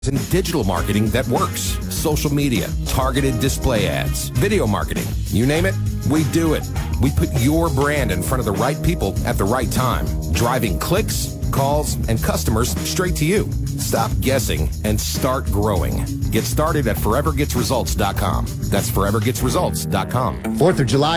in digital marketing that works. Social media, targeted display ads, video marketing, you name it, we do it. We put your brand in front of the right people at the right time, driving clicks, calls, and customers straight to you. Stop guessing and start growing. Get started at forevergetsresults.com. That's forevergetsresults.com. 4th of July